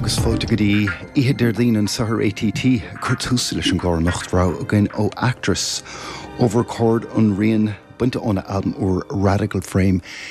agus fóta go dtí iad lín an sahar ATT chuirtúsa leis an glár nachtrá again ó actress over record an rian bunta óna album or Radical Frame